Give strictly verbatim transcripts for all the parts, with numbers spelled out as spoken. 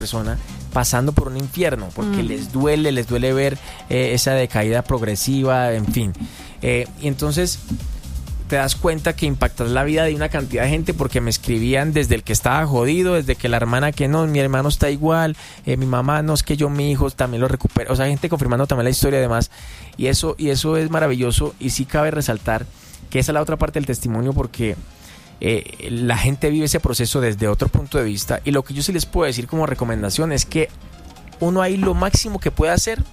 persona pasando por un infierno, porque mm. les duele, les duele ver eh, esa decaída progresiva, en fin. Eh, y entonces te das cuenta que impactas la vida de una cantidad de gente, porque me escribían desde el que estaba jodido, desde que la hermana que no, mi hermano está igual, eh, mi mamá no, es que yo, mi hijo también lo recupero, o sea, gente confirmando también la historia y demás, y eso, y eso es maravilloso, y sí cabe resaltar que esa es la otra parte del testimonio, porque Eh, la gente vive ese proceso desde otro punto de vista, y lo que yo sí les puedo decir como recomendación es que uno ahí lo máximo que puede hacer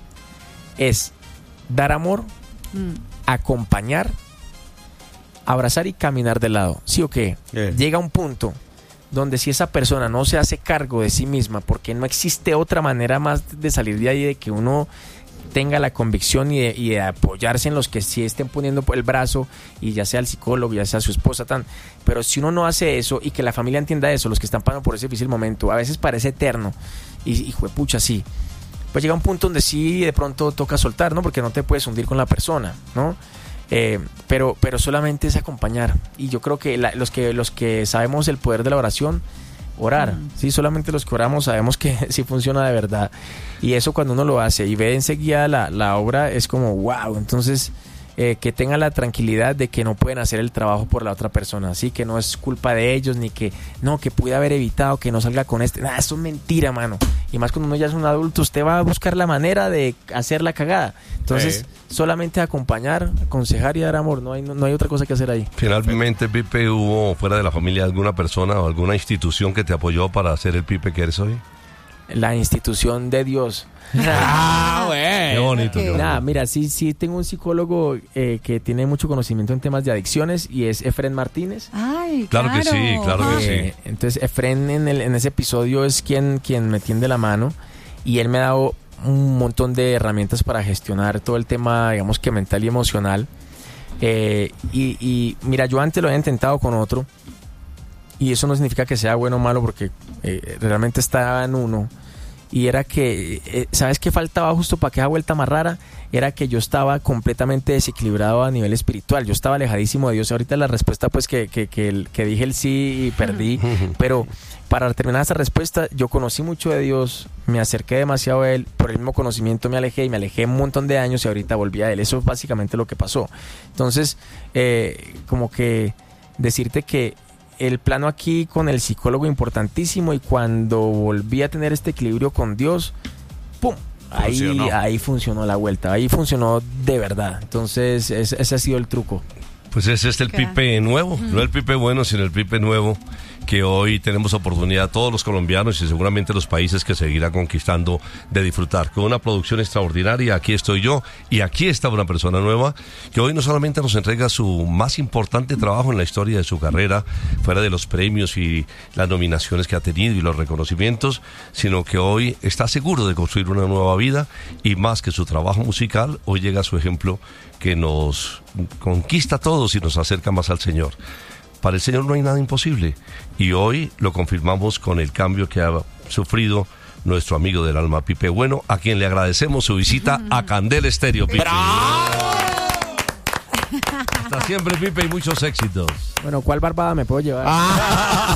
es dar amor, mm. acompañar, abrazar y caminar de lado, ¿sí o qué? Yeah. Llega un punto donde si esa persona no se hace cargo de sí misma, porque no existe otra manera más de salir de ahí, de que uno tenga la convicción y de, y de apoyarse en los que sí estén poniendo el brazo, y ya sea el psicólogo, ya sea su esposa, tan, pero si uno no hace eso y que la familia entienda eso, los que están pasando por ese difícil momento, a veces parece eterno y hijo de pucha, sí, pues llega un punto donde sí de pronto toca soltar, ¿no? Porque no te puedes hundir con la persona, ¿no? Eh, pero, pero solamente es acompañar, y yo creo que la, los que los que sabemos el poder de la oración, orar, mm. sí, solamente los que oramos sabemos que sí funciona de verdad, y eso cuando uno lo hace y ve enseguida la, la obra, es como wow. Entonces eh, que tengan la tranquilidad de que no pueden hacer el trabajo por la otra persona, así que no es culpa de ellos, ni que no, que pude haber evitado que no salga con este, nada, eso es mentira, mano, y más cuando uno ya es un adulto, usted va a buscar la manera de hacer la cagada, entonces sí. solamente acompañar, aconsejar y dar amor, no hay, no, no hay otra cosa que hacer ahí. Finalmente, Pipe, ¿hubo fuera de la familia alguna persona o alguna institución que te apoyó para ser el Pipe que eres hoy? La institución de Dios. Ah, bueno. Qué bonito. Qué bonito. Nada, mira, sí, sí tengo un psicólogo eh, que tiene mucho conocimiento en temas de adicciones, y es Efren Martínez. Ay, claro, claro que sí, claro eh, que sí. Entonces Efren en, el, en ese episodio es quien, quien me tiende la mano, y él me ha dado un montón de herramientas para gestionar todo el tema, digamos que mental y emocional. Eh, y, y mira, yo antes lo había intentado con otro, y eso no significa que sea bueno o malo, porque eh, realmente estaba en uno, y era que, eh, ¿sabes qué faltaba justo para que esa vuelta más rara? Era que yo estaba completamente desequilibrado a nivel espiritual, yo estaba alejadísimo de Dios. Ahorita la respuesta pues que, que, que, el, que dije el sí y perdí, pero para terminar esa respuesta, yo conocí mucho de Dios, me acerqué demasiado a Él, por el mismo conocimiento me alejé, y me alejé un montón de años, y ahorita volví a Él. Eso es básicamente lo que pasó. Entonces, eh, como que decirte que el plano aquí con el psicólogo importantísimo, y cuando volví a tener este equilibrio con Dios, ¡pum! Ahí funcionó, ahí funcionó la vuelta, ahí funcionó de verdad. Entonces ese, ese ha sido el truco. Pues ese es el Pipe nuevo, uh-huh. no el Pipe bueno, sino el Pipe nuevo, que hoy tenemos oportunidad todos los colombianos y seguramente los países que seguirá conquistando de disfrutar. Con una producción extraordinaria, aquí estoy yo y aquí está una persona nueva que hoy no solamente nos entrega su más importante trabajo en la historia de su carrera, fuera de los premios y las nominaciones que ha tenido y los reconocimientos, sino que hoy está seguro de construir una nueva vida, y más que su trabajo musical, hoy llega su ejemplo que nos conquista a todos y nos acerca más al Señor. Para el Señor no hay nada imposible, y hoy lo confirmamos con el cambio que ha sufrido nuestro amigo del alma, Pipe Bueno, a quien le agradecemos su visita a Candela Estéreo, Pipe. ¡Bravo! Hasta siempre, Pipe, y muchos éxitos. Bueno, ¿cuál barbada me puedo llevar? Ah.